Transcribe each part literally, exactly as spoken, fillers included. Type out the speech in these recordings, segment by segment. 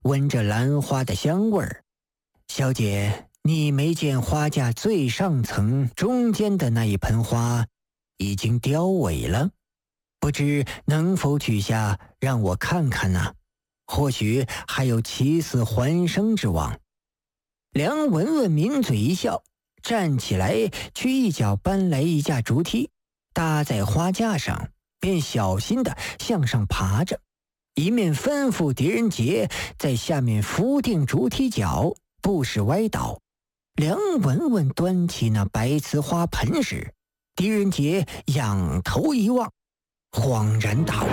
闻着兰花的香味儿。小姐，你没见花架最上层中间的那一盆花已经凋萎了？不知能否取下让我看看呢？或许还有起死还生之望。梁文文抿嘴一笑，站起来去一脚搬来一架竹梯，搭在花架上，便小心地向上爬着，一面吩咐狄仁杰在下面扶定竹梯脚，不使歪倒。梁文文端起那白瓷花盆时，狄仁杰仰头一望，恍然大悟。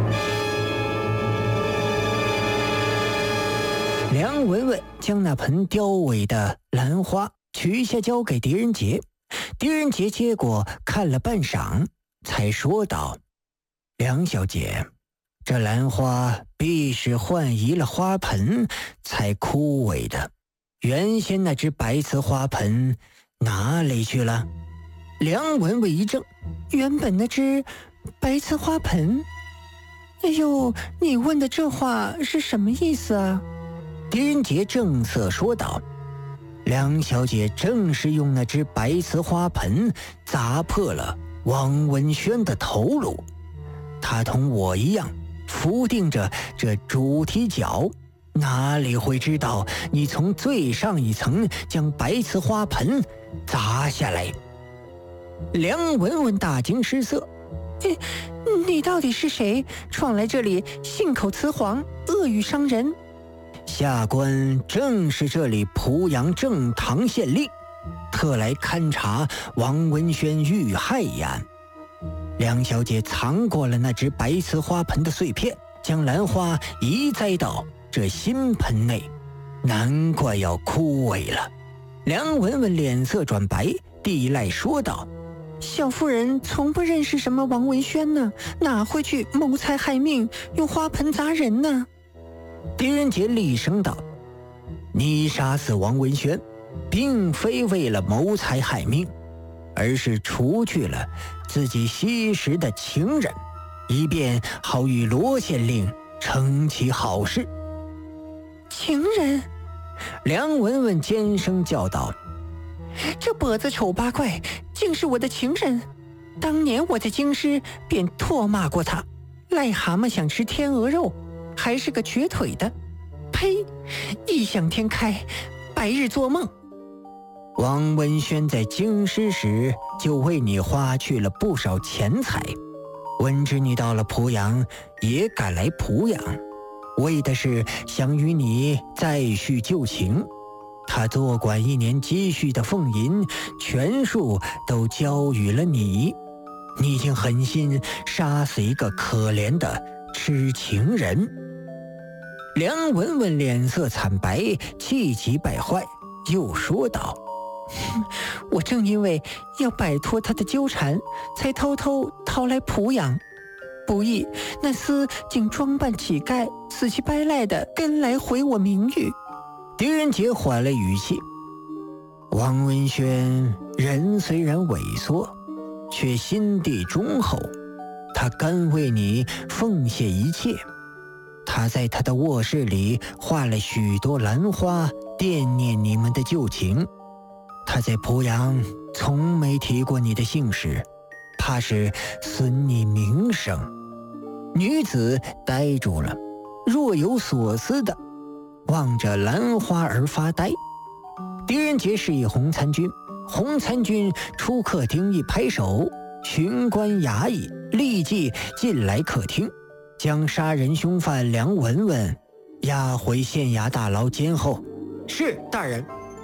梁文文将那盆凋萎的兰花取下交给狄仁杰，狄仁杰接过看了半晌，才说道：梁小姐，这兰花必是换移了花盆才枯萎的，原先那只白瓷花盆哪里去了？梁文文一怔，原本那只白瓷花盆？哎呦，你问的这话是什么意思啊？狄仁杰正色说道：梁小姐正是用那只白瓷花盆砸破了王文轩的头颅，她同我一样扶定着这主梯脚，哪里会知道你从最上一层将白瓷花盆砸下来？梁文文大惊失色，你你到底是谁？闯来这里信口雌黄，恶语伤人。下官正是这里濮阳正堂县令，特来勘察王文轩遇害一案。梁小姐藏过了那只白瓷花盆的碎片，将兰花移栽到这新盆内，难怪要枯萎了。梁文文脸色转白，地赖说道：小夫人从不认识什么王文轩呢，哪会去谋财害命，用花盆砸人呢？狄仁杰厉声道：你杀死王文轩并非为了谋财害命，而是除去了自己惜时的情人，以便好与罗县令成其好事。情人？梁文文尖声叫道：这跛子丑八怪竟是我的情人！当年我在京师便唾骂过他，癞蛤蟆想吃天鹅肉，还是个瘸腿的。呸！异想天开，白日做梦。王文轩在京师时就为你花去了不少钱财，闻知你到了濮阳，也赶来濮阳，为的是想与你再续旧情。他多管一年积蓄的俸银，全数都交予了你，你竟狠心杀死一个可怜的痴情人。梁文文脸色惨白，气急败坏，又说道：我正因为要摆脱他的纠缠，才偷偷逃来濮阳，不意那厮竟装扮乞丐，死乞白赖的跟来毁我名誉。狄仁杰缓了语气：王文轩人虽然萎缩，却心地忠厚，他甘为你奉献一切。他在他的卧室里画了许多兰花，惦念你们的旧情。他在濮阳从没提过你的姓氏，怕是损你名声。女子呆住了，若有所思的望着兰花而发呆。狄仁杰示意洪参军，洪参军出客厅一拍手，巡官衙役立即进来客厅，将杀人凶犯梁文文押回县衙大牢监候。是，大人。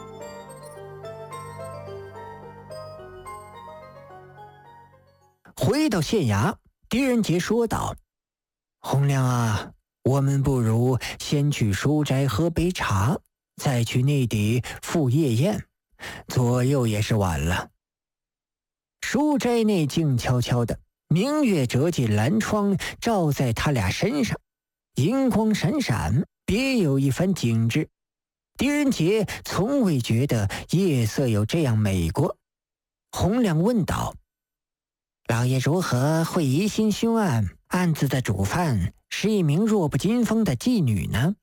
回到县衙，狄仁杰说道：洪亮啊，我们不如先去书斋喝杯茶，再去内邸赴夜宴，左右也是晚了。书斋内静悄悄的，明月折进蓝窗，照在他俩身上，银光闪闪，别有一番景致。狄仁杰从未觉得夜色有这样美过。洪亮问道：老爷如何会疑心凶案？案子的主犯是一名弱不禁风的妓女呢？